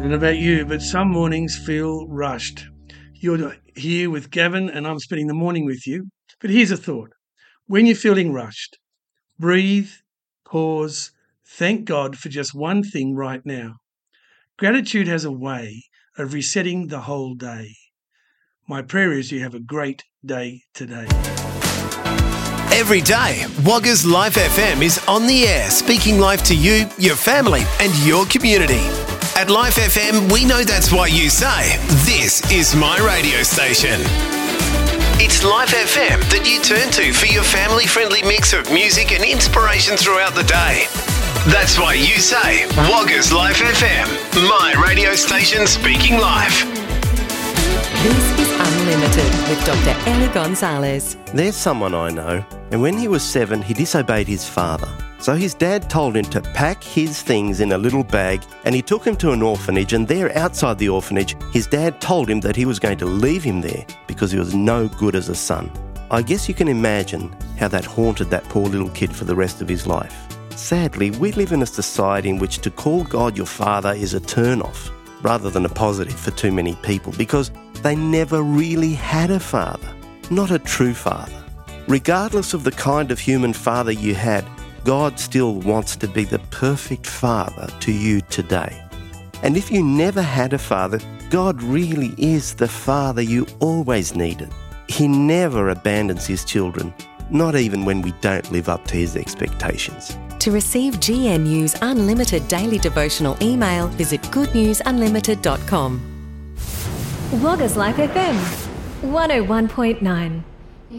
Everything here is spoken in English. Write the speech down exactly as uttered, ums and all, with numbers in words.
don't know about you, but some mornings feel rushed. You're here with Gavin and I'm spending the morning with you. But here's a thought. When you're feeling rushed, breathe, pause, thank God for just one thing right now. Gratitude has a way of resetting the whole day. My prayer is you have a great day today. Every day, Wagga's Life F M is on the air, speaking life to you, your family and your community. At Life F M, we know that's why you say, this is my radio station. It's Life F M that you turn to for your family-friendly mix of music and inspiration throughout the day. That's why you say, Wagga's Life F M, my radio station speaking life. This is Unlimited with Doctor Ellie Gonzalez. There's someone I know, and when he was seven, he disobeyed his father. So his dad told him to pack his things in a little bag, and he took him to an orphanage, and there outside the orphanage, his dad told him that he was going to leave him there because he was no good as a son. I guess you can imagine how that haunted that poor little kid for the rest of his life. Sadly, we live in a society in which to call God your father is a turn-off rather than a positive for too many people because they never really had a father, not a true father. Regardless of the kind of human father you had, God still wants to be the perfect father to you today. And if you never had a father, God really is the father you always needed. He never abandons his children, not even when we don't live up to his expectations. To receive G N U's unlimited daily devotional email, visit good news unlimited dot com. Wagga's Life F M, one oh one point nine.